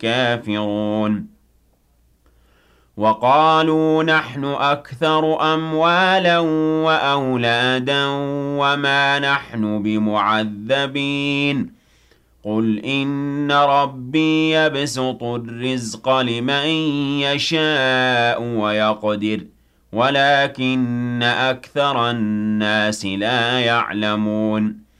الكافرون وقالوا نحن أكثر أموالا وأولادا وما نحن بمعذبين قل إن ربي يبسط الرزق لمن يشاء ويقدر ولكن أكثر الناس لا يعلمون